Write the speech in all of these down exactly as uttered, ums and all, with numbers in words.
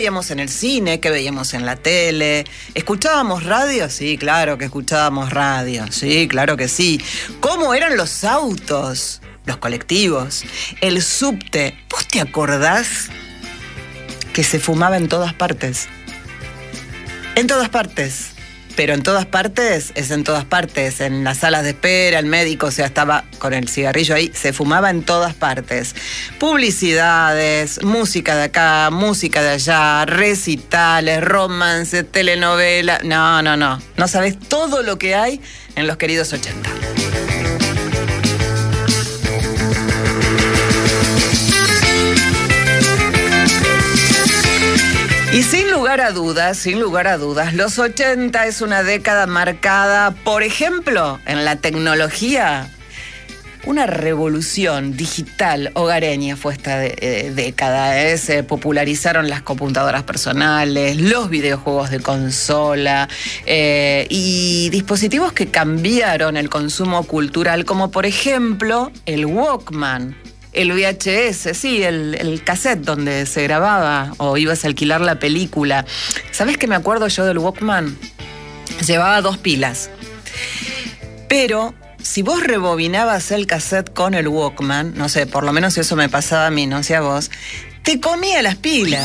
veíamos en el cine? ¿Qué veíamos en la tele? ¿Escuchábamos radio? Sí, claro que escuchábamos radio. Sí, claro que sí. ¿Cómo eran los autos? Los colectivos. El subte. ¿Vos te acordás que se fumaba en todas partes? En todas partes. Pero en todas partes es en todas partes. En las salas de espera, el médico, o sea, estaba con el cigarrillo ahí, se fumaba en todas partes. Publicidades, música de acá, música de allá, recitales, romance, telenovela. No, no, no. No sabés todo lo que hay en los queridos ochenta. Y sin lugar a dudas, sin lugar a dudas, los ochenta es una década marcada, por ejemplo, en la tecnología. Una revolución digital hogareña fue esta de, eh, década. ¿eh? Se popularizaron las computadoras personales, los videojuegos de consola eh, y dispositivos que cambiaron el consumo cultural, como por ejemplo el Walkman. El V H S, sí, el, el cassette donde se grababa o ibas a alquilar la película. ¿Sabés qué me acuerdo yo del Walkman? Llevaba dos pilas. Pero si vos rebobinabas el cassette con el Walkman, no sé, por lo menos eso me pasaba a mí, no sé a vos, te comía las pilas.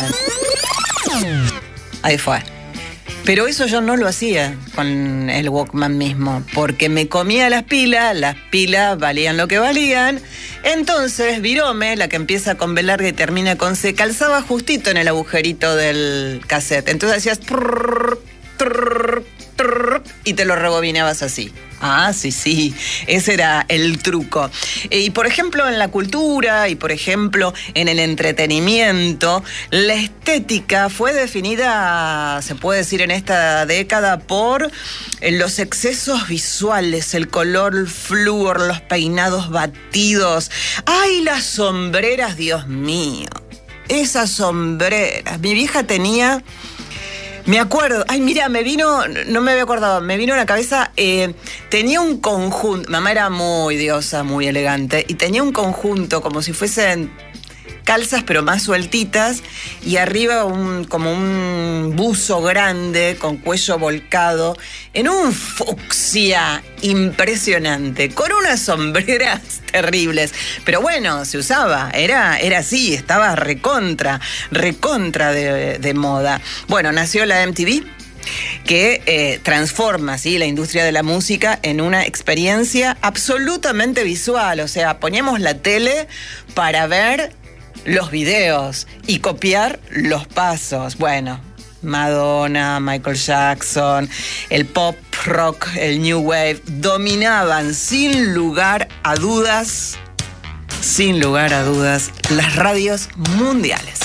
Ahí fue. Pero eso yo no lo hacía con el Walkman mismo, porque me comía las pilas, las pilas valían lo que valían. Entonces, Virome, la que empieza con B larga y termina con C, calzaba justito en el agujerito del cassette. Entonces hacías trrr, trrr, trrr, y te lo rebobinabas así. Ah, sí, sí, ese era el truco. Y por ejemplo en la cultura y por ejemplo en el entretenimiento, la estética fue definida, se puede decir en esta década, por los excesos visuales, el color flúor, los peinados batidos. ¡Ay, las sombreras, Dios mío! Esas sombreras. Mi vieja tenía... Me acuerdo, ay mira, me vino, no me había acordado, me vino a la cabeza, eh, tenía un conjunto, mamá era muy diosa, muy elegante, y tenía un conjunto como si fuesen calzas pero más sueltitas, y arriba un, como un buzo grande con cuello volcado, en un fucsia impresionante, con unas sombreras terribles. Pero bueno, se usaba, era, era así, estaba recontra, recontra de, de moda. Bueno, nació la M T V, que eh, transforma ¿sí? la industria de la música en una experiencia absolutamente visual. O sea, poníamos la tele para ver los videos y copiar los pasos. Bueno, Madonna, Michael Jackson, el pop rock, el new wave, dominaban sin lugar a dudas, sin lugar a dudas, las radios mundiales.